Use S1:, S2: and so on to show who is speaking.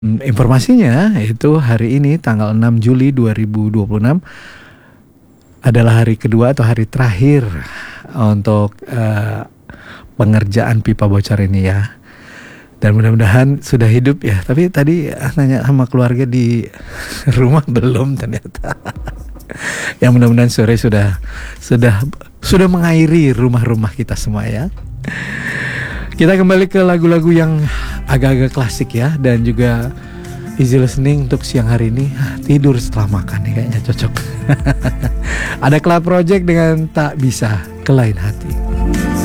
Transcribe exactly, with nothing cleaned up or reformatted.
S1: Mmm, informasinya itu hari ini tanggal enam Juli dua ribu dua puluh enam adalah hari kedua atau hari terakhir untuk, eee, pengerjaan pipa bocor ini ya. Dan mudah-mudahan sudah hidup ya. Tapi tadi nanya sama keluarga di rumah belum ternyata. Ya mudah-mudahan sore sudah sudah sudah mengairi rumah-rumah kita semua ya. Kita kembali ke lagu-lagu yang agak-agak klasik ya, dan juga easy listening untuk siang hari ini. Tidur setelah makan nih kayaknya cocok. Ada Club Project dengan Tak Bisa ke Lain Hati.